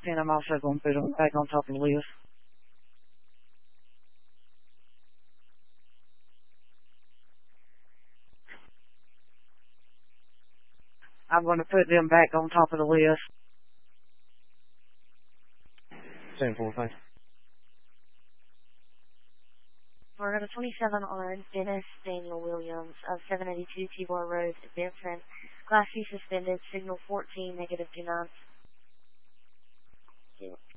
and I'm also going to put them back on top of the list. I'm going to put them back on top of the list. 7-4, thanks. We're going to 27 on Dennis Daniel Williams of 782 T-Bar Road, Benson. Class C suspended, signal 14, -2 knots.